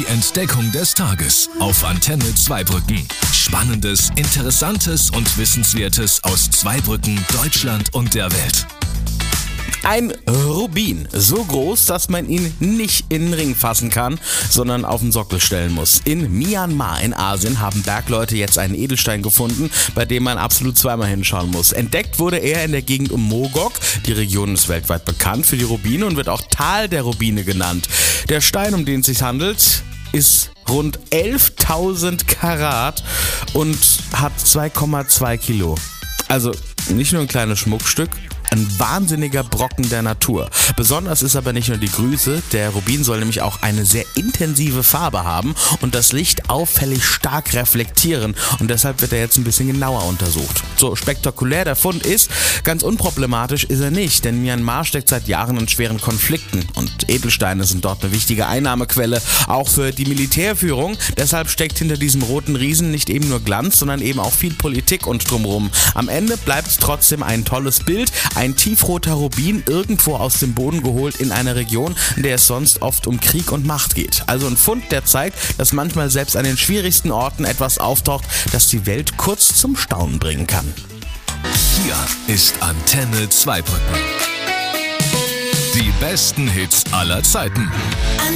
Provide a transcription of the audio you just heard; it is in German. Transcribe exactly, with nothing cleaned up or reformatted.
Entdeckung des Tages auf Antenne Zweibrücken. Spannendes, Interessantes und Wissenswertes aus Zweibrücken, Deutschland und der Welt. Ein Rubin, so groß, dass man ihn nicht in den Ring fassen kann, sondern auf den Sockel stellen muss. In Myanmar in Asien haben Bergleute jetzt einen Edelstein gefunden, bei dem man absolut zweimal hinschauen muss. Entdeckt wurde er in der Gegend um Mogok. Die Region ist weltweit bekannt für die Rubine und wird auch Tal der Rubine genannt. Der Stein, um den es sich handelt, ist rund elftausend Karat und hat zwei Komma zwei Kilo. Also nicht nur ein kleines Schmuckstück, ein wahnsinniger Brocken der Natur. Besonders ist aber nicht nur die Größe, der Rubin soll nämlich auch eine sehr intensive Farbe haben und das Licht auffällig stark reflektieren und deshalb wird er jetzt ein bisschen genauer untersucht. So spektakulär der Fund ist, ganz unproblematisch ist er nicht, denn Myanmar steckt seit Jahren in schweren Konflikten und Edelsteine sind dort eine wichtige Einnahmequelle, auch für die Militärführung. Deshalb steckt hinter diesem roten Riesen nicht eben nur Glanz, sondern eben auch viel Politik und drumherum. Am Ende bleibt es trotzdem ein tolles Bild, ein tiefroter Rubin irgendwo aus dem Boden geholt in einer Region, in der es sonst oft um Krieg und Macht geht. Also ein Fund, der zeigt, dass manchmal selbst an den schwierigsten Orten etwas auftaucht, das die Welt kurz zum Staunen bringen kann. Hier ist Antenne Zweibrücken. Die besten Hits aller Zeiten.